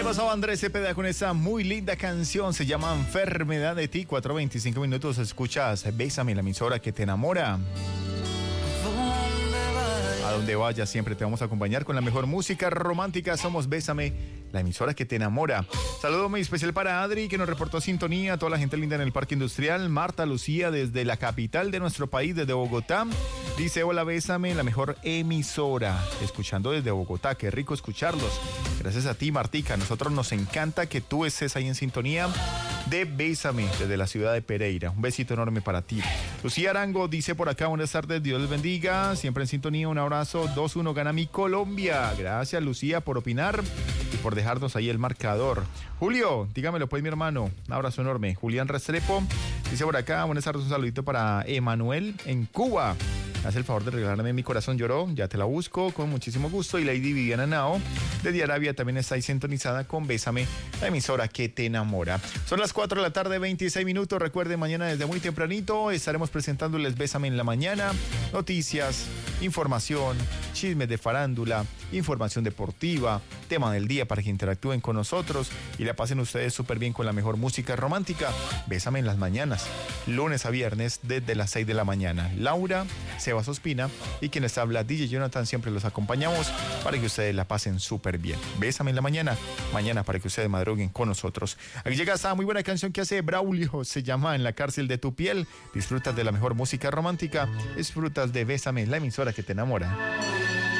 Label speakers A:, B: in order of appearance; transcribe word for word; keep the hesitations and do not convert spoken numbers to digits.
A: Ahí pasaba Andrés Cepeda con esa muy linda canción, se llama Enfermedad de ti. Cuatro veinticinco minutos, escuchas Bésame, la emisora que te enamora. A donde vayas siempre te vamos a acompañar con la mejor música romántica. Somos Bésame, la emisora que te enamora. Saludo muy especial para Adri, que nos reportó sintonía, toda la gente linda en el Parque Industrial. Marta Lucía, desde la capital de nuestro país, desde Bogotá, dice: hola, Bésame, la mejor emisora, escuchando desde Bogotá. Qué rico escucharlos. Gracias a ti, Martica. A nosotros nos encanta que tú estés ahí en sintonía de Bésame, desde la ciudad de Pereira. Un besito enorme para ti. Lucía Arango dice por acá: buenas tardes, Dios les bendiga, siempre en sintonía, un abrazo. Dos uno gana mi Colombia. Gracias, Lucía, por opinar y por dejarnos ahí el marcador. Julio, dígamelo pues, mi hermano, un abrazo enorme. Julián Restrepo dice por acá: buenas tardes, un saludito para Emanuel en Cuba. Haz el favor de regalarme Mi Corazón Lloró, ya te la busco con muchísimo gusto. Y Lady Viviana Nao, de Arabia, también está ahí sintonizada con Bésame, la emisora que te enamora. Son las cuatro de la tarde, veintiséis minutos. Recuerden, mañana desde muy tempranito estaremos presentándoles Bésame en la mañana. Noticias, información, chismes de farándula, información deportiva, tema del día para que interactúen con nosotros y la pasen ustedes súper bien con la mejor música romántica. Bésame en las mañanas, lunes a viernes desde las seis de la mañana. Laura, Sebas Ospina y quien les habla, D J Jonathan, siempre los acompañamos para que ustedes la pasen súper bien. Bésame en la mañana, mañana para que ustedes madruguen con nosotros. Aquí llega esta muy buena canción que hace Braulio, se llama En la cárcel de tu piel. Disfrutas de la mejor música romántica, disfrutas de Bésame, la emisora que te enamora.